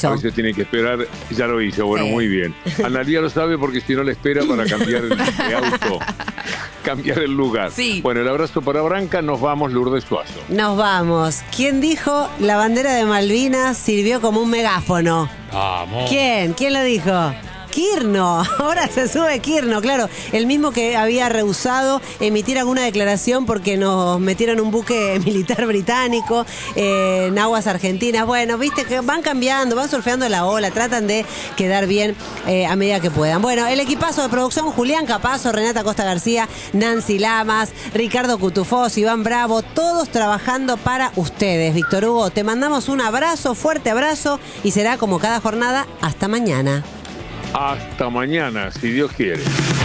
hizo. A veces tiene que esperar, ya lo hizo, bueno, Sí. muy bien. Analía lo sabe porque si no le espera para cambiar de auto, cambiar el lugar. Sí. Bueno, el abrazo para Branca, nos vamos, Lourdes Suazo. Nos vamos. ¿Quién dijo la bandera de Malvinas sirvió como un megáfono? Vamos. ¿Quién? ¿Quién lo dijo? Quirno, ahora se sube Quirno, claro, el mismo que había rehusado emitir alguna declaración porque nos metieron un buque militar británico en aguas argentinas. Bueno, viste que van cambiando, van surfeando la ola, tratan de quedar bien a medida que puedan. Bueno, el equipazo de producción, Julián Capazo, Renata Costa García, Nancy Lamas, Ricardo Cutufós, Iván Bravo, todos trabajando para ustedes. Víctor Hugo, te mandamos un abrazo, fuerte abrazo, y será como cada jornada, hasta mañana. Hasta mañana, si Dios quiere.